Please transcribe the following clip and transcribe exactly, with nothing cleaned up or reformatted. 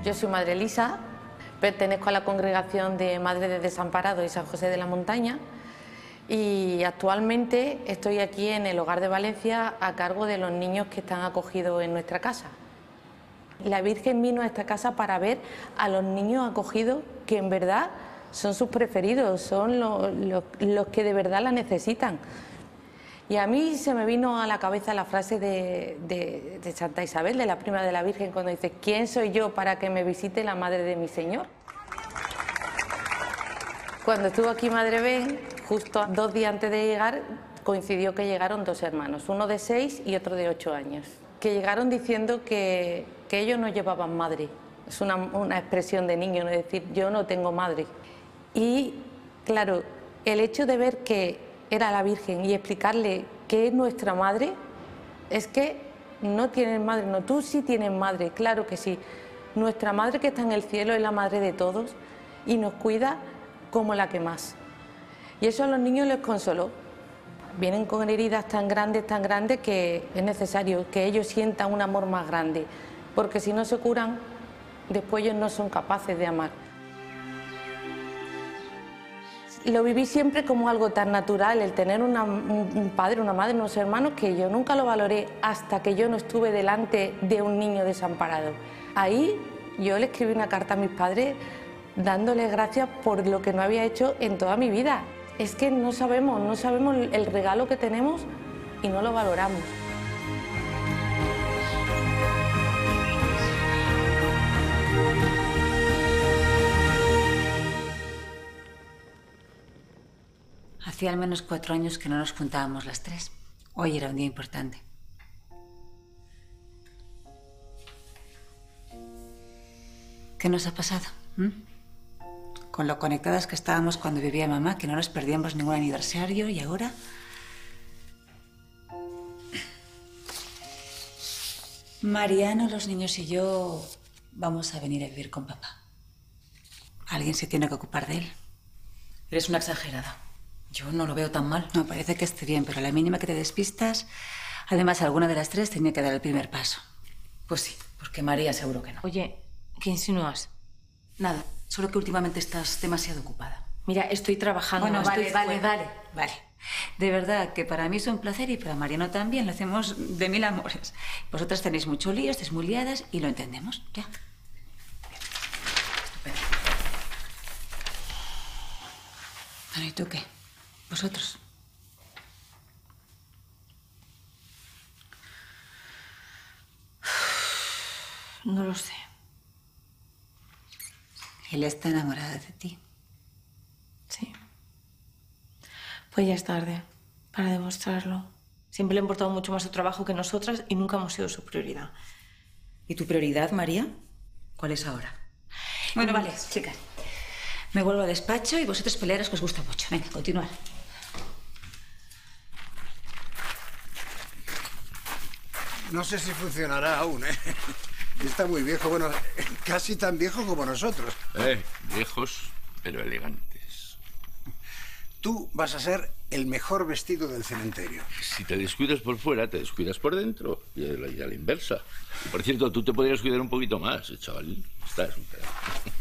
Yo soy Madre Elisa, pertenezco a la Congregación de Madres de Desamparados y San José de la Montaña y actualmente estoy aquí en el Hogar de Valencia a cargo de los niños que están acogidos en nuestra casa. La Virgen vino a esta casa para ver a los niños acogidos que en verdad son sus preferidos, son los, los, los que de verdad la necesitan. Y a mí se me vino a la cabeza la frase de, de, de Santa Isabel, de la prima de la Virgen, cuando dice: ¿quién soy yo para que me visite la madre de mi Señor? Cuando estuvo aquí Madre Ben, justo dos días antes de llegar, coincidió que llegaron dos hermanos, uno de seis y otro de ocho años, que llegaron diciendo que, que ellos no llevaban madre. Es una, una expresión de niño, ¿no? Es decir, yo no tengo madre. Y claro, el hecho de ver que era la Virgen y explicarle que es nuestra madre, es que no tienen madre, no, tú sí tienes madre, claro que sí. Nuestra madre que está en el cielo es la madre de todos y nos cuida como la que más. Y eso a los niños les consoló. Vienen con heridas tan grandes, tan grandes, que es necesario que ellos sientan un amor más grande, porque si no se curan, después ellos no son capaces de amar. Lo viví siempre como algo tan natural, el tener una, un, un padre, una madre, unos hermanos, que yo nunca lo valoré hasta que yo no estuve delante de un niño desamparado. Ahí yo le escribí una carta a mis padres dándoles gracias por lo que no había hecho en toda mi vida. Es que no sabemos, no sabemos el regalo que tenemos y no lo valoramos. Hacía al menos cuatro años que no nos juntábamos las tres. Hoy era un día importante. ¿Qué nos ha pasado? ¿Mm? Con lo conectadas que estábamos cuando vivía mamá, que no nos perdíamos ningún aniversario, y ahora... Mariano, los niños y yo vamos a venir a vivir con papá. Alguien se tiene que ocupar de él. Eres una exagerada. Yo no lo veo tan mal. No, parece que esté bien, pero a la mínima que te despistas... Además, alguna de las tres tenía que dar el primer paso. Pues sí, porque María seguro que no. Oye, ¿qué insinúas? Nada, solo que últimamente estás demasiado ocupada. Mira, estoy trabajando. Bueno, estoy vale, vale, fuera. vale, vale. De verdad que para mí es un placer y para Mariano también. Lo hacemos de mil amores. Vosotras tenéis mucho lío, estáis muy liadas y lo entendemos. Ya. Estupendo. Bueno, ¿y tú qué? ¿Vosotros? No lo sé. Él está enamorado de ti. Sí. Pues ya es tarde para demostrarlo. Siempre le ha importado mucho más su trabajo que nosotras y nunca hemos sido su prioridad. ¿Y tu prioridad, María? ¿Cuál es ahora? Bueno, vale, chicas. Me vuelvo al despacho y vosotros pelearos que os gusta mucho. Venga, continuad. No sé si funcionará aún, ¿eh? Está muy viejo, bueno, casi tan viejo como nosotros. Eh, viejos, pero elegantes. Tú vas a ser el mejor vestido del cementerio. Si te descuidas por fuera, te descuidas por dentro. Y a la, y a la inversa. Y por cierto, tú te podrías cuidar un poquito más, chaval. Estás un pedazo.